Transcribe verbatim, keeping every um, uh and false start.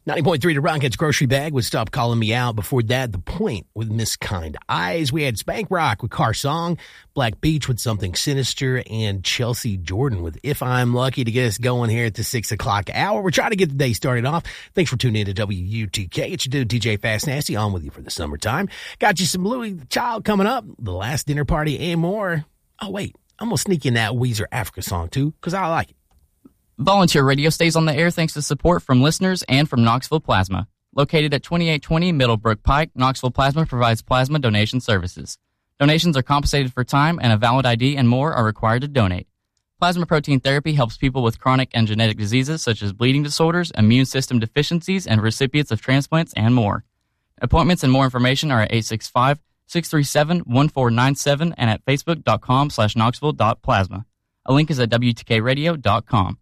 ninety point three to Rocket's Grocery Bag with Stop Calling Me Out. Before that, The Point with Miss Kind Eyes. We had Spank Rock with Car Song, Black Beach with Something Sinister, and Chelsea Jordan with If I'm Lucky to get us going here at the six o'clock hour. We're trying to get the day started off. Thanks for tuning in to W U T K. It's your dude, D J Fast Nasty, on with you for the summertime. Got you some Louis the Child coming up, The Last Dinner Party, and more. Oh, wait. I'm going to sneak in that Weezer Africa song, too, because I like it. Volunteer Radio stays on the air thanks to support from listeners and from Knoxville Plasma. Located at twenty-eight twenty Middlebrook Pike, Knoxville Plasma provides plasma donation services. Donations are compensated for time, and a valid I D and more are required to donate. Plasma protein therapy helps people with chronic and genetic diseases such as bleeding disorders, immune system deficiencies, and recipients of transplants and more. Appointments and more information are at eight six five, six three seven, one four nine seven and at facebook.com slash knoxville.plasma. A link is at W T K radio dot com.